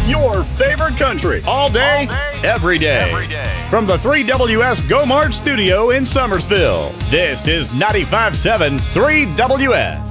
Your favorite country. All day, every day. From the 3WS Go Mart studio in Summersville, this is 95.7 3WS.